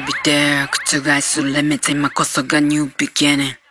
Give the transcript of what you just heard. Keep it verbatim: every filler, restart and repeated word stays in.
be there. 覆す limits 今こそが new beginning